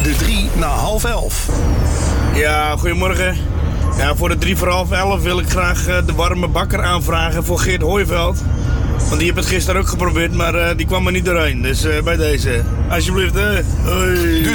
De 3 na half 11. Ja, goedemorgen. Ja, voor de 3 voor half 11 wil ik graag de warme bakker aanvragen voor Geert Hooiveld. Want die heb het gisteren ook geprobeerd, maar die kwam er niet doorheen. Dus bij deze. Alsjeblieft, hoi.